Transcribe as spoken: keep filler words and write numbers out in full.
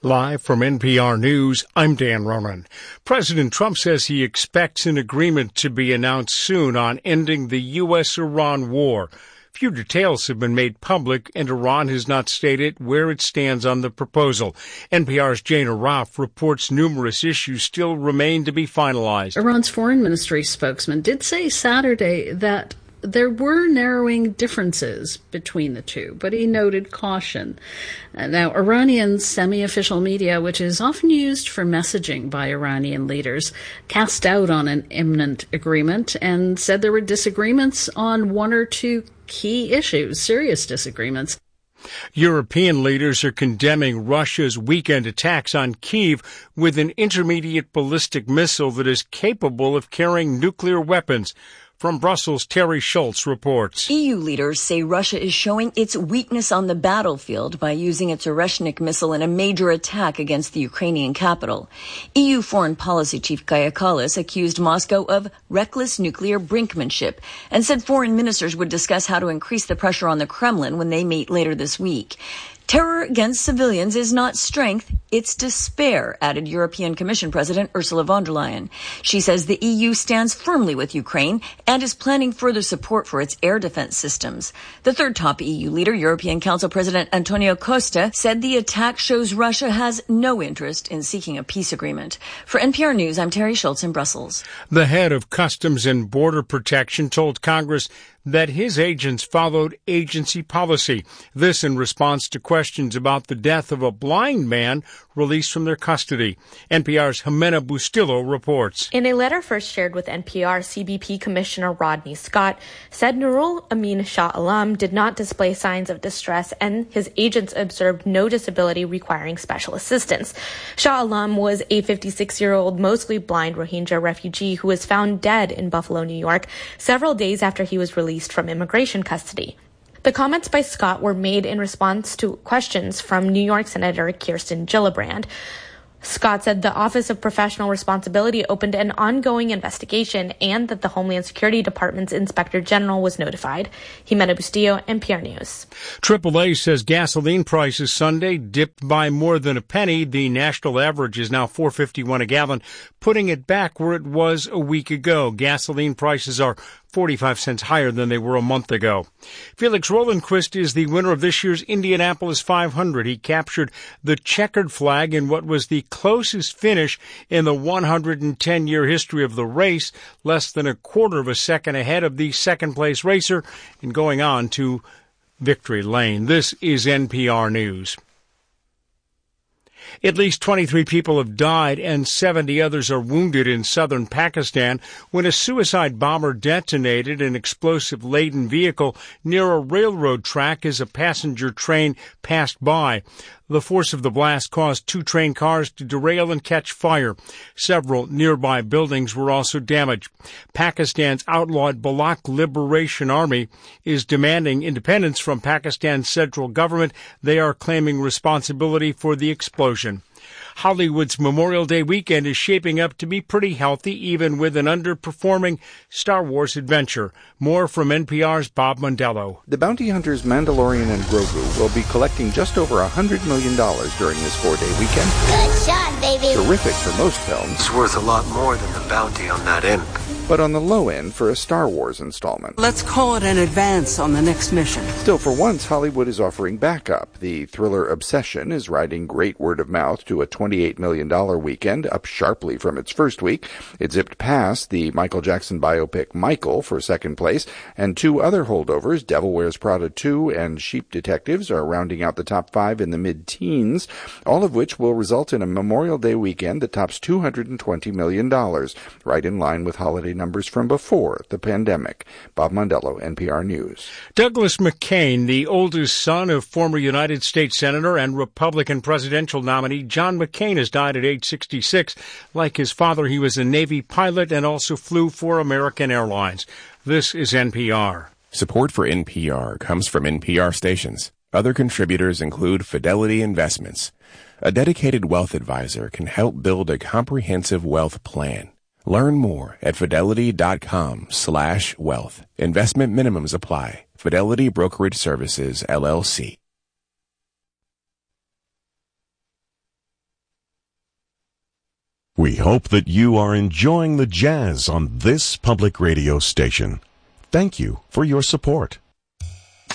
Live from N P R News, I'm Dan Ronan. President Trump says he expects an agreement to be announced soon on ending the U S Iran war. Few details have been made public, and Iran has not stated where it stands on the proposal. N P R's Jane Araf reports numerous issues still remain to be finalized. Iran's foreign ministry spokesman did say Saturday that there were narrowing differences between the two, but he noted caution. Now, Iranian semi-official media, which is often used for messaging by Iranian leaders, cast doubt on an imminent agreement and said there were disagreements on one or two key issues, serious disagreements. European leaders are condemning Russia's weekend attacks on Kyiv with an intermediate ballistic missile that is capable of carrying nuclear weapons. From Brussels, Terry Schultz reports. E U leaders say Russia is showing its weakness on the battlefield by using its Oreshnik missile in a major attack against the Ukrainian capital. E U Foreign Policy Chief Kaja Kallas accused Moscow of reckless nuclear brinkmanship and said foreign ministers would discuss how to increase the pressure on the Kremlin when they meet later this week. Terror against civilians is not strength, it's despair, added European Commission President Ursula von der Leyen. She says the E U stands firmly with Ukraine and is planning further support for its air defense systems. The third top E U leader, European Council President Antonio Costa, said the attack shows Russia has no interest in seeking a peace agreement. For N P R News, I'm Terry Schultz in Brussels. The head of Customs and Border Protection told Congress that his agents followed agency policy. This in response to questions about the death of a blind man released from their custody. N P R's Jimena Bustillo reports. In a letter first shared with N P R, C B P Commissioner Rodney Scott said Nurul Amin Shah Alam did not display signs of distress and his agents observed no disability requiring special assistance. Shah Alam was a fifty-six-year-old, mostly blind Rohingya refugee who was found dead in Buffalo, New York, several days after he was released from immigration custody. The comments by Scott were made in response to questions from New York Senator Kirsten Gillibrand. Scott said the Office of Professional Responsibility opened an ongoing investigation and that the Homeland Security Department's Inspector General was notified. Jimena Bustillo, N P R News. triple A says gasoline prices Sunday dipped by more than a penny. The national average is now four dollars and fifty-one cents a gallon, putting it back where it was a week ago. Gasoline prices are forty-five cents higher than they were a month ago. Felix Rosenqvist is the winner of this year's Indianapolis five hundred. He captured the checkered flag in what was the closest finish in the one hundred ten year history of the race, less than a quarter of a second ahead of the second-place racer and going on to victory lane. This is N P R News. At least twenty-three people have died and seventy others are wounded in southern Pakistan when a suicide bomber detonated an explosive-laden vehicle near a railroad track as a passenger train passed by. The force of the blast caused two train cars to derail and catch fire. Several nearby buildings were also damaged. Pakistan's outlawed Baloch Liberation Army is demanding independence from Pakistan's central government. They are claiming responsibility for the explosion. Hollywood's Memorial Day weekend is shaping up to be pretty healthy, even with an underperforming Star Wars adventure. More from N P R's Bob Mondello. The bounty hunters Mandalorian and Grogu will be collecting just over one hundred million dollars during this four-day weekend. Good shot, baby. Terrific for most films. It's worth a lot more than the bounty on that imp. But on the low end for a Star Wars installment. Let's call it an advance on the next mission. Still, for once, Hollywood is offering backup. The thriller Obsession is riding great word of mouth to a twenty-eight million dollars weekend, up sharply from its first week. It zipped past the Michael Jackson biopic Michael for second place, and two other holdovers, Devil Wears Prada two and Sheep Detectives, are rounding out the top five in the mid-teens, all of which will result in a Memorial Day weekend that tops two hundred twenty million dollars, right in line with holiday numbers from before the pandemic. Bob Mondello, N P R News. Douglas McCain, the oldest son of former United States Senator and Republican presidential nominee John McCain, has died at age sixty-six. Like his father, he was a Navy pilot and also flew for American Airlines. This is N P R. Support for N P R comes from N P R stations. Other contributors include Fidelity Investments. A dedicated wealth advisor can help build a comprehensive wealth plan. Learn more at fidelity.com slash wealth. Investment minimums apply. Fidelity Brokerage Services, L L C. We hope that you are enjoying the jazz on this public radio station. Thank you for your support.